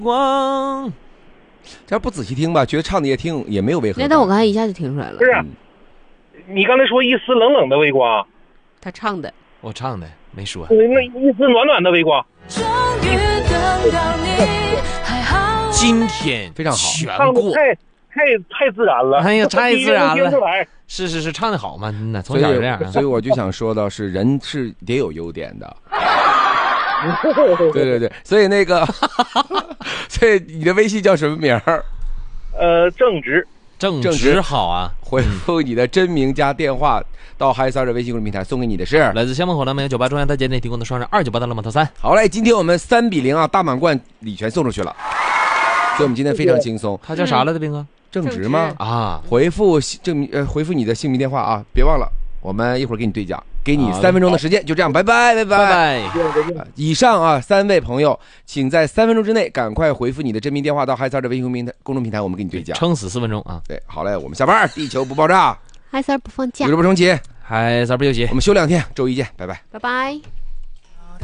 光。 这不仔细听吧，觉得唱的也没有违和感。 但我刚才一下就听出来了。 不是，你刚才说一丝冷冷的微光， 他唱的， 我唱的没说。 那一丝暖暖的微光。 今天非常好， 全唱的过， 太自然了。 哎呀，太自然了。 听出来是，唱的好嘛，从小这样。 所以我就想说到是人是得有优点的。对，所以所以你的微信叫什么名儿？ 正直好啊！ 回复你的真名加电话到嗨三的微信公众平台，送给你的是来自厦门火浪没有酒吧中央大街内提供的双人298的浪漫套餐。 好嘞，今天我们3-0啊，大满贯礼全送出去了，所以我们今天非常轻松。 他叫啥来的，斌哥？ 正直吗？ 啊， 回复你的姓名电话啊，别忘了，我们一会儿给你对讲，给你3分钟的时间，就这样，拜拜。以上啊3位朋友，请在3分钟之内赶快回复你的真名电话到嗨三的微信公众平台，我们给你对讲， 撑死4分钟啊！ 对，好嘞，我们下班，地球不爆炸， 嗨三不放假， 宇宙不重启， 嗨三不休息， 我们休2天，周一见，拜拜。 拜拜。